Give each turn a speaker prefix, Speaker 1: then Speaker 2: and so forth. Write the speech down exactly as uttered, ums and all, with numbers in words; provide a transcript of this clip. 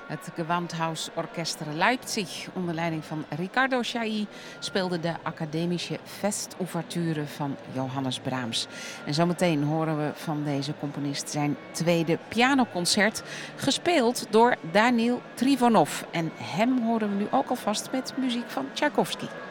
Speaker 1: Het Gewandhaus Orchester Leipzig onder leiding van Riccardo Chailly speelde de academische Festouverture van Johannes Brahms. En zometeen horen we van deze componist zijn tweede pianoconcert, gespeeld door Daniil Trivonov. En hem horen we nu ook alvast met muziek van Tchaikovsky.